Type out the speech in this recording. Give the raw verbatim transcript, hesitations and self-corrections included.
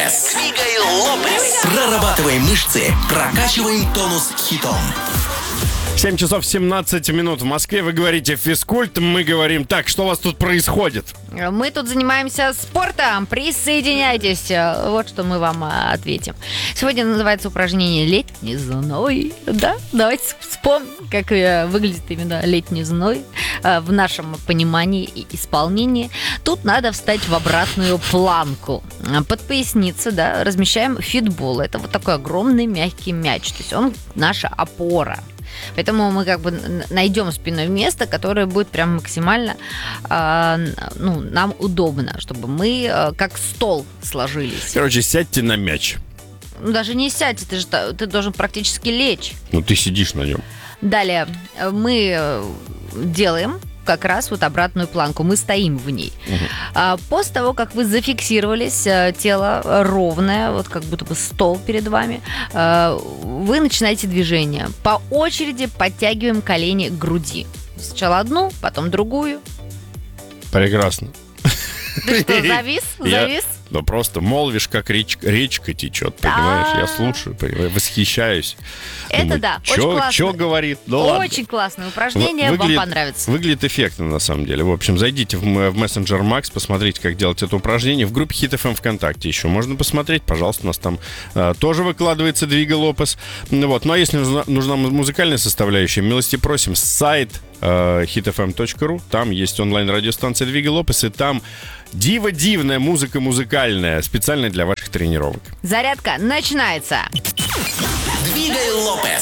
Лопес. Двигай Лопес. Прорабатываем мышцы, прокачиваем тонус хитом. семь часов семнадцать минут в Москве. Вы говорите физкульт, мы говорим так, что у вас тут происходит? Мы тут занимаемся спортом. Присоединяйтесь. Вот что мы вам а, ответим. Сегодня называется упражнение «Летний зной». Да? Давайте вспомним, как э, выглядит именно летний зной э, в нашем понимании и исполнении. Тут надо встать в обратную планку. Под поясницей, да, размещаем фитбол. Это вот такой огромный мягкий мяч. То есть он наша опора. Поэтому мы как бы найдем спиной место, которое будет прям максимально э, ну, нам удобно, чтобы мы э, как стол сложились. Короче, сядьте на мяч. Ну, даже не сядьте, ты же ты должен практически лечь. Ну, ты сидишь на нем. Далее мы делаем как раз вот обратную планку. Мы стоим в ней. Угу. А, после того, как вы зафиксировались, тело ровное, вот как будто бы стол перед вами, вы начинаете движение. По очереди подтягиваем колени к груди. Сначала одну, потом другую. Прекрасно. Ты что, завис? Завис? Да просто молвишь, как речка, речка течет, понимаешь? Я слушаю, понимаешь, восхищаюсь. Это Думаю, да, чё, очень классно. Что говорит? Ну, ладно. Очень классное упражнение, выглядит, вам понравится. Выглядит эффектно, на самом деле. В общем, зайдите в, в Messenger Max, посмотрите, как делать это упражнение. В группе Hit эф эм ВКонтакте еще можно посмотреть. Пожалуйста, у нас там а, тоже выкладывается «Двигай Лопес». Вот. Ну, а если нужна, нужна музыкальная составляющая, милости просим, сайт хит эф эм точка ру. Там есть онлайн-радиостанция «Двигай Лопес», и там диво-дивная музыка музыкальная, специально для ваших тренировок. Зарядка начинается. Двигай Лопес.